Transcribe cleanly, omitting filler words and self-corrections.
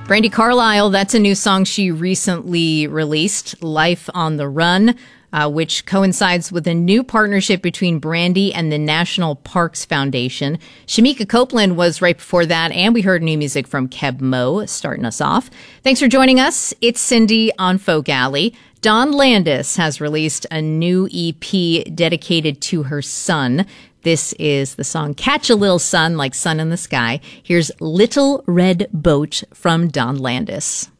Brandi Carlile, that's a new song she recently released, Life on the Run, which coincides with a new partnership between Brandi and the National Parks Foundation. Shamika Copeland was right before that, and we heard new music from Keb Mo starting us off. Thanks for joining us. It's Cindy on Folk Alley. Dawn Landis has released a new EP dedicated to her son. This is the song Catch a Little Sun, like sun in the sky. Here's Little Red Boat from Dawn Landis.